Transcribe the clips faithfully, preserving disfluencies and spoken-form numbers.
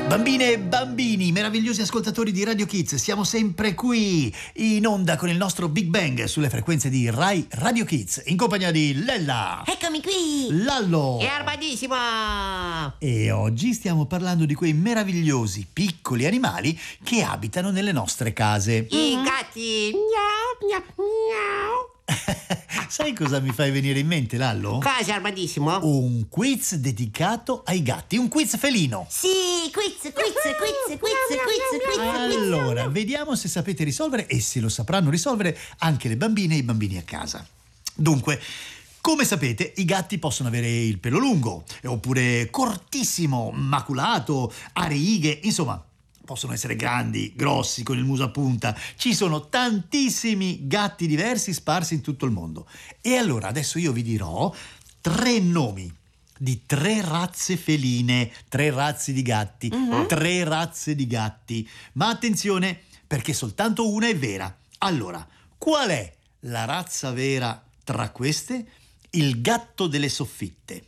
Bambine e bambini, meravigliosi ascoltatori di Radio Kids, siamo sempre qui in onda con il nostro Big Bang sulle frequenze di Rai Radio Kids in compagnia di Lella. Eccomi qui! Lallo. E Armadissimo! E oggi stiamo parlando di quei meravigliosi piccoli animali che abitano nelle nostre case. I mm-hmm. gatti! Miau, miau, miau! Sai cosa mi fai venire in mente, Lallo? Cosa, Armadissimo? Un quiz dedicato ai gatti, un quiz felino. Sì, quiz, quiz, quiz, quiz, quiz, quiz. Allora, vediamo se sapete risolvere e se lo sapranno risolvere anche le bambine e i bambini a casa. Dunque, come sapete, i gatti possono avere il pelo lungo, oppure cortissimo, maculato, a righe, insomma, possono essere grandi, grossi, con il muso a punta. Ci sono tantissimi gatti diversi sparsi in tutto il mondo. E allora adesso io vi dirò tre nomi di tre razze feline, tre razze di gatti, uh-huh. tre razze di gatti. Ma attenzione, perché soltanto una è vera. Allora, qual è la razza vera tra queste? Il gatto delle soffitte,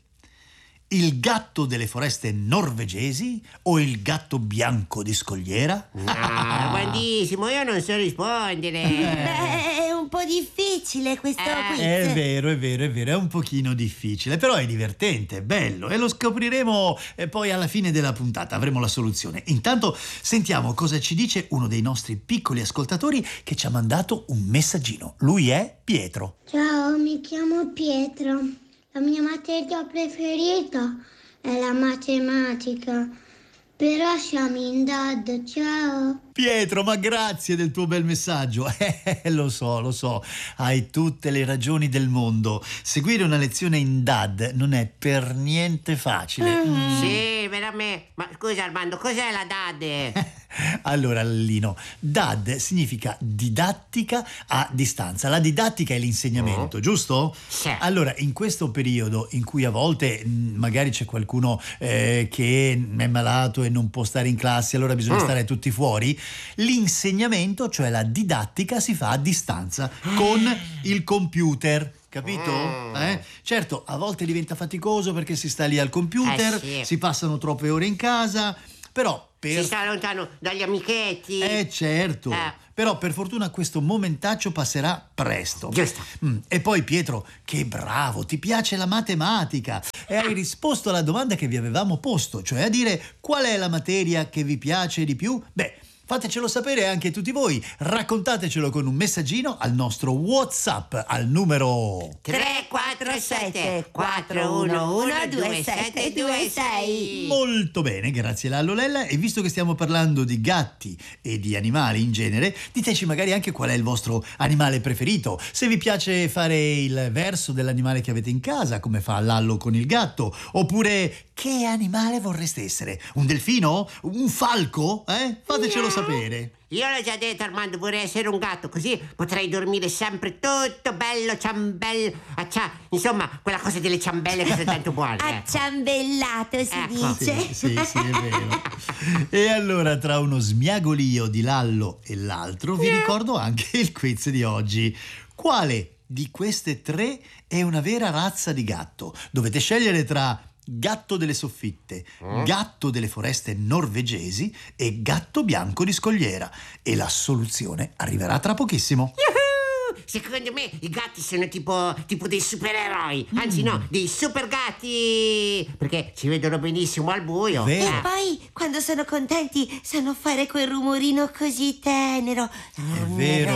il gatto delle foreste norvegesi o il gatto bianco di scogliera? Ah, buonissimo, io non so rispondere. Beh, è un po' difficile questo Eh. quiz. È vero, è vero, è vero, è un pochino difficile, però è divertente, è bello e lo scopriremo eh, poi alla fine della puntata, avremo la soluzione. Intanto sentiamo cosa ci dice uno dei nostri piccoli ascoltatori che ci ha mandato un messaggino. Lui è Pietro. Ciao, mi chiamo Pietro. La mia materia preferita è la matematica, però siamo in D A D, ciao. Pietro, ma grazie del tuo bel messaggio. Eh, lo so, lo so, hai tutte le ragioni del mondo. Seguire una lezione in D A D non è per niente facile. Mm. Sì, veramente. Ma scusa Armando, cos'è la D A D? Allora, Lino, D A D significa didattica a distanza. La didattica è l'insegnamento, Oh. giusto? Sì. Allora, in questo periodo in cui a volte mh, magari c'è qualcuno eh, che è malato e non può stare in classe, allora bisogna Mm. stare tutti fuori, l'insegnamento, cioè la didattica, si fa a distanza con il computer. Capito? Mm. Eh? Certo, a volte diventa faticoso perché si sta lì al computer, Eh, sì. si passano troppe ore in casa, però per... Si sta lontano dagli amichetti. Eh certo, Eh. però per fortuna questo momentaccio passerà presto. Giusto. Mm, E poi Pietro, che bravo, ti piace la matematica e hai risposto alla domanda che vi avevamo posto, cioè a dire qual è la materia che vi piace di più? Beh, fatecelo sapere anche tutti voi, raccontatecelo con un messaggino al nostro WhatsApp al numero... tre quattro sette quattro uno uno due sette due sei. Molto bene, grazie Lallo Lella. E visto che stiamo parlando di gatti e di animali in genere, diteci magari anche qual è il vostro animale preferito. Se vi piace fare il verso dell'animale che avete in casa, come fa Lallo con il gatto, oppure che animale vorreste essere? Un delfino? Un falco? Eh? Fatecelo sapere. Io l'ho già detto Armando, vorrei essere un gatto, così potrei dormire sempre tutto bello, ciambello, accia, insomma, quella cosa delle ciambelle che sono tanto buone. eh. Acciambellato si Ecco. dice. Sì, sì, sì, è vero. E allora, tra uno smiagolio di Lallo e l'altro, vi ricordo anche il quiz di oggi. Quale di queste tre è una vera razza di gatto? Dovete scegliere tra gatto delle soffitte, gatto delle foreste norvegesi e gatto bianco di scogliera. E la soluzione arriverà tra pochissimo. Yuhu! Secondo me i gatti sono tipo, tipo dei supereroi, anzi no, dei super gatti, perché ci vedono benissimo al buio. Vero. E poi, quando sono contenti, sanno fare quel rumorino così tenero. È vero,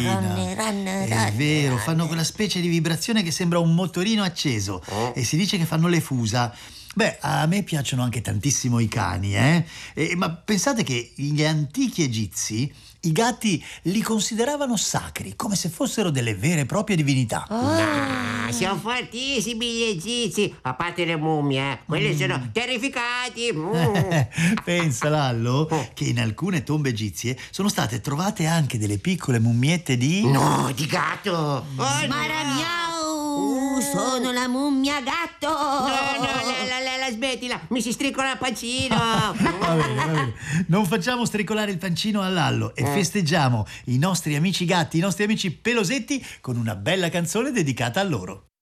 Lellina, è vero, fanno quella specie di vibrazione che sembra un motorino acceso e si dice che fanno le fusa. Beh, a me piacciono anche tantissimo i cani, eh? E, ma pensate che gli antichi egizi i gatti li consideravano sacri, come se fossero delle vere e proprie divinità. Ah, sono fortissimi gli egizi, a parte le mummie, eh. Quelli sono terrificati. Mm. Pensa, Lallo, che in alcune tombe egizie sono state trovate anche delle piccole mummiette di... No, di gatto. Oh, no. Maramiau, sono la mummia gatto. No, no, la, la, la, la, smettila, mi si stricola il pancino. Va bene, va bene. Non facciamo stricolare il pancino a Lallo e festeggiamo i nostri amici gatti, i nostri amici pelosetti con una bella canzone dedicata a loro.